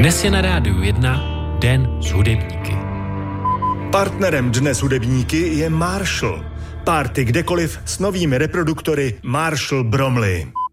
Dnes je na Rádiu 1 Den s hudebníky. Partnerem Dne s hudebníky je Marshall. Party kdekoliv s novými reproduktory Marshall Bromley.